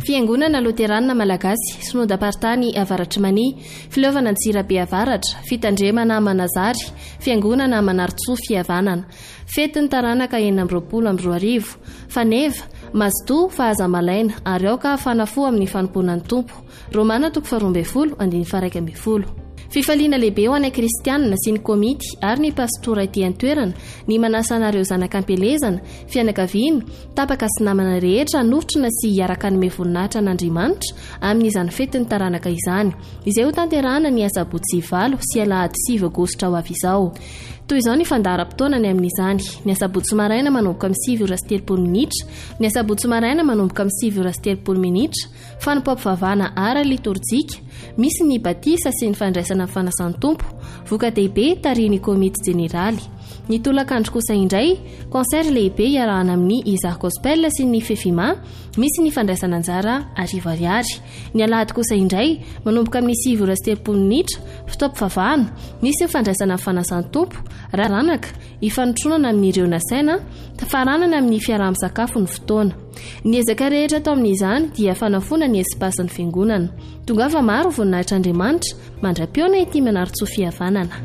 Fiangonana Loterana Malagasy Synodam-paritany Avaratry Mania, Filovana Antsirabe Avaratra, Fitandremana Manazary, Fiangonana Manarotsoa Fihavanana, Fetiny Taranaka 2024, Faneva, Mazotoa Fahazamalaina, ary aoka fanafo amin'ny fanompoana ny tompo. Romana 12:20. Fifaliana lehibe ho anay kristianina sy ny komity ary ny pastora ety an-toerana ny manasa anareo zanak'ampelezana, fianakaviana, tapaka sy namana rehetra nofotrona sy hiaraka ny voninahitra an'Andriamanitra amin'izany fetiny taranaka izany, izay ho tanterahana ny asabotsy 9 sy alahady 7 Aogositra ho avy izao. Toy izao ny fandaharam-potoana ny amin'izany: ny asabotsy maraina manomboka amin'ny 7:30, ny asabotsy maraina manomboka amin'ny 7:30, fanompam-pivavahana ara liturjika, misy ny batisa sy ny fandraisana amin'ny fanasan'ny tompo, voka-dehibe tarihin'ny komity jeneraly. Ny tolakandro kosa indray, konsert lehibe iarahana amin'ny Isaac Gospel sy ny Fefima, misy ny fandraisana anjara arivo. Ny alahady kosa indray, manomboka amin'ny 7:30, fotoam-pivavahana, misy ny fandraisana amin'ny fanasan'ny tompo, raranaka, ifanotronana amin'ireo nasaina, tafaranana amin'ny fiaraha-misakafo ny fotoana. Ny ezaka rehetra atao amin'izany dia fanafona ny espasin'ny fiangonana. Tongava maro voninahitr'Andriamanitra mandra-piona ity Manarotsoa Fihavanana.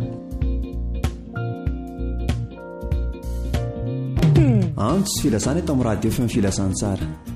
Antso sy filazana eto amin'ny radio feo filazantsara.